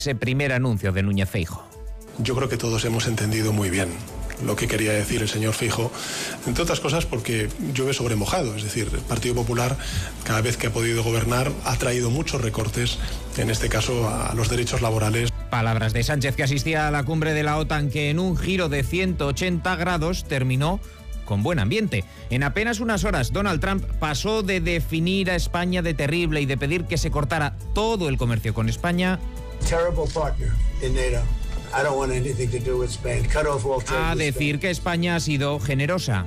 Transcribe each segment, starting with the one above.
Ese primer anuncio de Núñez Feijóo. Yo creo que todos hemos entendido muy bien lo que quería decir el señor Feijóo, entre otras cosas porque llueve sobre mojado, es decir, el Partido Popular cada vez que ha podido gobernar ha traído muchos recortes, en este caso a los derechos laborales. Palabras de Sánchez, que asistía a la cumbre de la OTAN, que en un giro de 180 grados terminó con buen ambiente. En apenas unas horas, Donald Trump pasó de definir a España de terrible y de pedir que se cortara todo el comercio con España a decir que España ha sido generosa.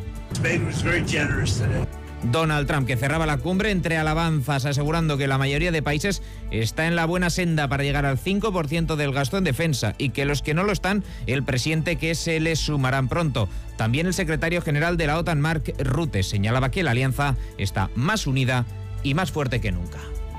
Donald Trump, que cerraba la cumbre entre alabanzas, asegurando que la mayoría de países está en la buena senda para llegar al 5% del gasto en defensa y que los que no lo están, el presidente que se les sumarán pronto. También el secretario general de la OTAN, Mark Rutte, señalaba que la alianza está más unida y más fuerte que nunca.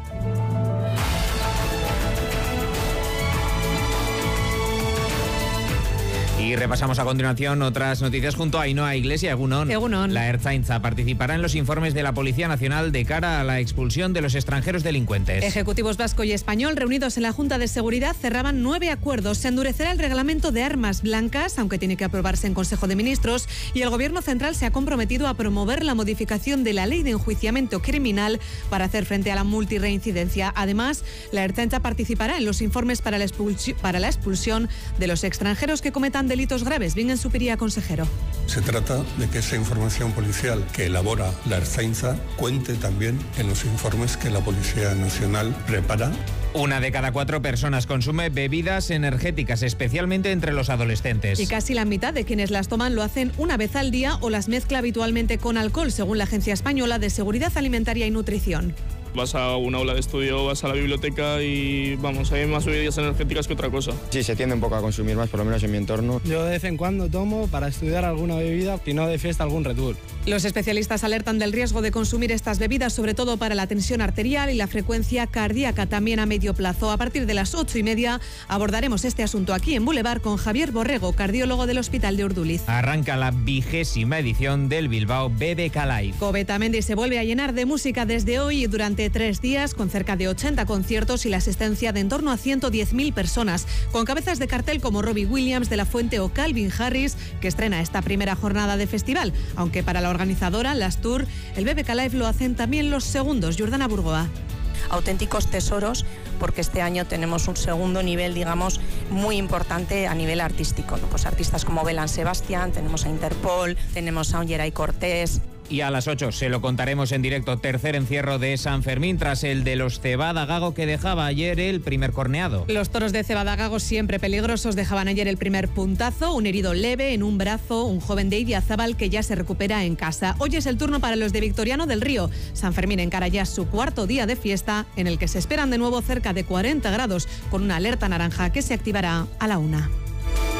Y repasamos a continuación otras noticias junto a Ainhoa Iglesia. Egunon. La Ertzaintza participará en los informes de la Policía Nacional de cara a la expulsión de los extranjeros delincuentes. Ejecutivos vasco y español reunidos en la Junta de Seguridad cerraban 9 acuerdos. Se endurecerá el reglamento de armas blancas, aunque tiene que aprobarse en Consejo de Ministros, y el Gobierno central se ha comprometido a promover la modificación de la Ley de Enjuiciamiento Criminal para hacer frente a la multirreincidencia. Además, la Ertzaintza participará en los informes para la expulsión de los extranjeros que cometan delitos graves. Bien en Supiría, consejero. Se trata de que esa información policial que elabora la Ertzaintza cuente también en los informes que la Policía Nacional prepara. 1 de cada 4 personas consume bebidas energéticas, especialmente entre los adolescentes. Y casi la mitad de quienes las toman lo hacen una vez al día o las mezcla habitualmente con alcohol, según la Agencia Española de Seguridad Alimentaria y Nutrición. Vas a una aula de estudio, vas a la biblioteca y vamos, hay más bebidas energéticas que otra cosa. Sí, se tiende un poco a consumir más, por lo menos en mi entorno. Yo de vez en cuando tomo para estudiar alguna bebida, si no de fiesta algún Red Bull. Los especialistas alertan del riesgo de consumir estas bebidas, sobre todo para la tensión arterial y la frecuencia cardíaca, también a medio plazo. A partir de las 8:30 abordaremos este asunto aquí en Boulevard con Javier Borrego, cardiólogo del Hospital de Urduliz. Arranca la 20ª edición del Bilbao BBK Live. Covetamendi se vuelve a llenar de música desde hoy y durante 3 días, con cerca de 80 conciertos y la asistencia de en torno a 110.000 personas, con cabezas de cartel como Robbie Williams, De La Fuente o Calvin Harris, que estrena esta primera jornada de festival. Aunque para la organizadora, Las Tour, el BBK Live lo hacen también los segundos. Jordana Burgoa. Auténticos tesoros, porque este año tenemos un segundo nivel, digamos, muy importante a nivel artístico, ¿no? Pues artistas como Belán Sebastián, tenemos a Interpol, tenemos a Geray Cortés. Y a las 8 se lo contaremos en directo. Tercer encierro de San Fermín tras el de los Cebada-Gago, que dejaba ayer el primer corneado. Los toros de Cebada-Gago, siempre peligrosos, dejaban ayer el primer puntazo, un herido leve en un brazo, un joven de Idiazábal que ya se recupera en casa. Hoy es el turno para los de Victoriano del Río. San Fermín encara ya su 4.º día de fiesta, en el que se esperan de nuevo cerca de 40 grados, con una alerta naranja que se activará a la 1.